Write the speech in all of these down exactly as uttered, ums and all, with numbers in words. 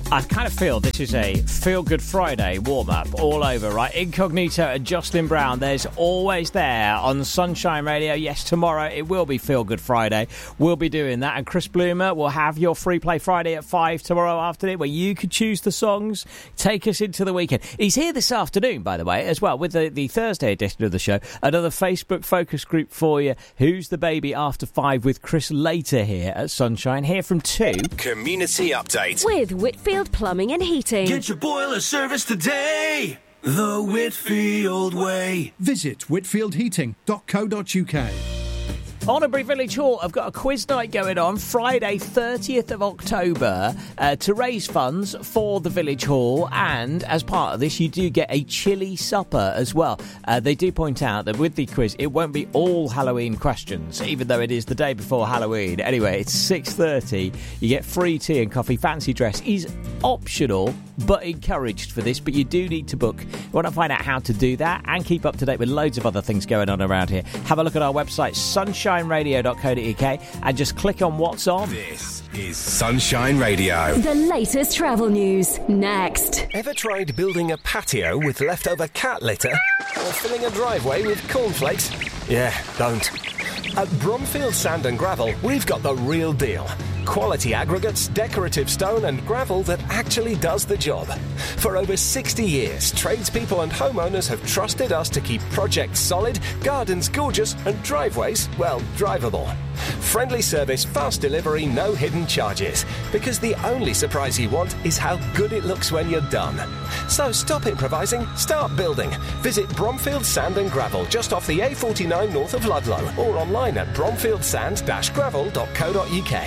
I kind of feel this is a Feel Good Friday warm-up all over, right? Incognito and Jocelyn Brown, there's always there on Sunshine Radio. Yes, tomorrow it will be Feel Good Friday. We'll be doing that. And Chris Bloomer will have your Free Play Friday at five tomorrow afternoon, where you could choose the songs, take us into the weekend. He's here this afternoon, by the way, as well, with the, the Thursday edition of the show. Another Facebook focus group for you. Who's the Baby After Five with Chris later here at Sunshine. Here from two. Community Update. With Whitfield Plumbing and Heating. Get your boiler service today, the Whitfield way. Visit whitfield heating dot co dot uk. Hornabury Village Hall have got a quiz night going on Friday thirtieth of October uh, to raise funds for the Village Hall, and as part of this you do get a chilli supper as well. Uh, they do point out that with the quiz it won't be all Halloween questions, even though it is the day before Halloween. Anyway, it's six thirty, you get free tea and coffee. Fancy dress is optional but encouraged for this, but you do need to book. You want to find out how to do that and keep up to date with loads of other things going on around here, have a look at our website sunshine radio dot co dot uk and just click on what's on. This is Sunshine Radio. The latest travel news next. Ever tried building a patio with leftover cat litter? Or filling a driveway with cornflakes? Yeah, don't. At Bromfield Sand and Gravel, we've got the real deal. Quality aggregates, decorative stone and gravel that actually does the job. For over sixty years, tradespeople and homeowners have trusted us to keep projects solid, gardens gorgeous and driveways, well, drivable. Friendly service, fast delivery, no hidden charges. Because the only surprise you want is how good it looks when you're done. So stop improvising, start building. Visit Bromfield Sand and Gravel just off the A forty-nine north of Ludlow or online at bromfield sand dash gravel dot co dot uk.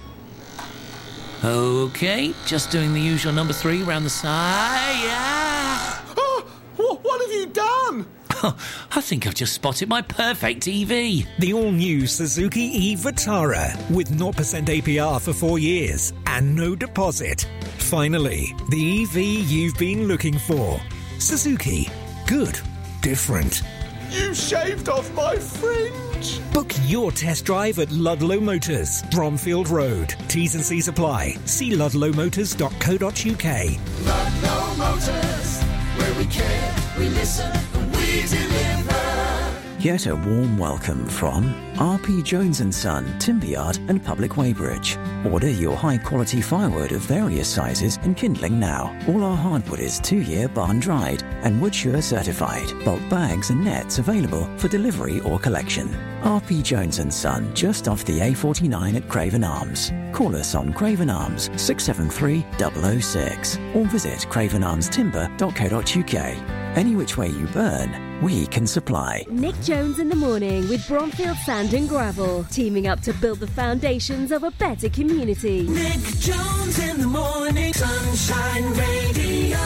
OK, just doing the usual number three round the side. Yeah. Oh, what have you done? I think I've just spotted my perfect E V. The all-new Suzuki e-Vitara with zero percent A P R for four years and no deposit. Finally, the E V you've been looking for. Suzuki. Good. Different. You shaved off my fringe. Book your test drive at Ludlow Motors, Bromfield Road. T's and C's apply. See ludlow motors dot co dot uk. Ludlow Motors, where we care, we listen, and we deliver. Get a warm welcome from R P Jones and Son, Timberyard and Public Weybridge. Order your high-quality firewood of various sizes and kindling now. All our hardwood is two-year barn-dried and Woodsure certified. Bulk bags and nets available for delivery or collection. R P Jones and Son, just off the A forty-nine at Craven Arms. Call us on Craven Arms six seven three zero zero six or visit craven arms timber dot co dot uk. Any which way you burn, we can supply. Nick Jones in the morning with Bromfield Sand and Gravel, teaming up to build the foundations of a better community. Nick Jones in the morning, Sunshine Radio.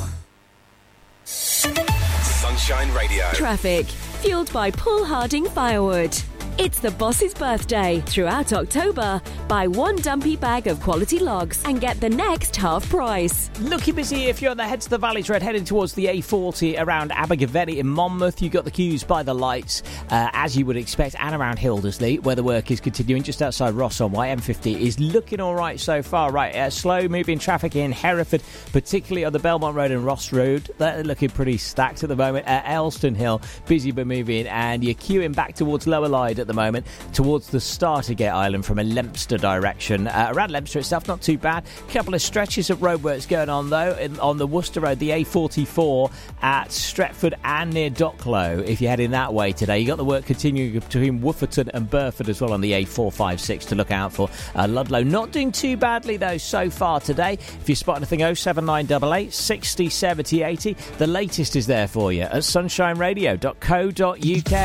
Sunshine Radio. Traffic, fueled by Paul Harding Firewood. It's the boss's birthday. Throughout October, buy one dumpy bag of quality logs and get the next half price. Looking busy if you're on the Heads of the Valley Road heading towards the A forty around Abergavenny in Monmouth. You've got the queues by the lights, uh, as you would expect, and around Hildersley, where the work is continuing just outside Ross on Y. M fifty is looking all right so far. Right, uh, slow-moving traffic in Hereford, particularly on the Belmont Road and Ross Road. They're looking pretty stacked at the moment. Uh, Elston Hill, busy but moving, and you're queuing back towards Lower Lyde at the moment, towards the Startergate Island from a Lempster direction. Uh, around Lempster itself, not too bad. A couple of stretches of roadworks going on, though, in, on the Worcester Road, the A forty-four at Stretford and near Docklow. If you're heading that way today, you got the work continuing between Wufferton and Burford as well on the A four fifty-six to look out for. Uh, Ludlow not doing too badly, though, so far today. If you spot anything, oh seven nine eight eight, six oh, seventy, eighty. The latest is there for you at sunshine radio dot co dot uk.